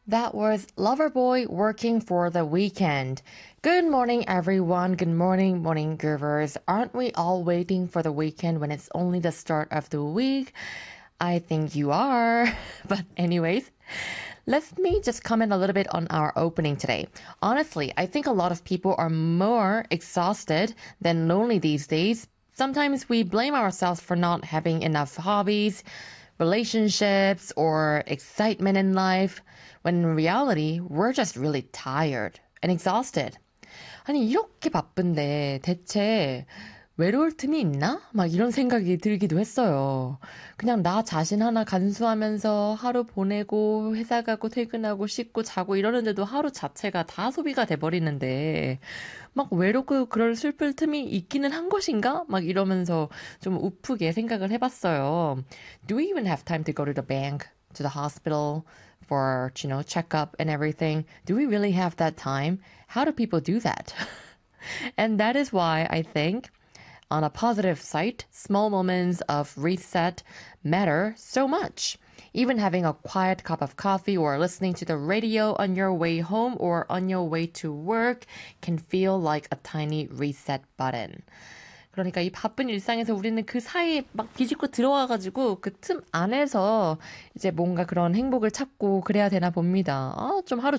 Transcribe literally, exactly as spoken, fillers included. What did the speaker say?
That was Loverboy working for the weekend. Good morning, everyone. Good morning, morning groovers. Aren't we all waiting for the weekend when it's only the start of the week? I think you are. But anyways, let me just comment a little bit on our opening today. Honestly, I think a lot of people are more exhausted than lonely these days. Sometimes we blame ourselves for not having enough hobbies, relationships, or excitement in life, when in reality, we're just really tired and exhausted. 아니, 이렇게 바쁜데 대체 외로울 틈이 있나? 막 이런 생각이 들기도 했어요. 그냥 나 자신 하나 간수하면서 하루 보내고 회사 가고 퇴근하고 씻고 자고 이러는데도 하루 자체가 다 소비가 돼버리는데 막 외롭고 그럴 슬플 틈이 있기는 한 것인가? 막 이러면서 좀 우프게 생각을 해봤어요. Do we even have time to go to the bank, to the hospital for, you know, checkup and everything? Do we really have that time? How do people do that? And that is why I think on a positive side, small moments of reset matter so much. Even having a quiet cup of coffee or listening to the radio on your way home or on your way to work can feel like a tiny reset button. 그러니까 이 바쁜 일상에서 우리는 그 사이에 막 비집고 들어와가지고 그 틈 안에서 이제 뭔가 그런 행복을 찾고 그래야 되나 봅니다. 아, 좀 하루